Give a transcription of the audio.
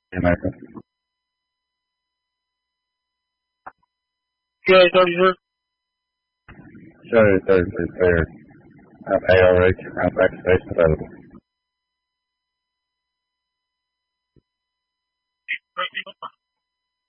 America. Okay, 33. Show 33 cleared. ARH, Outback Station available.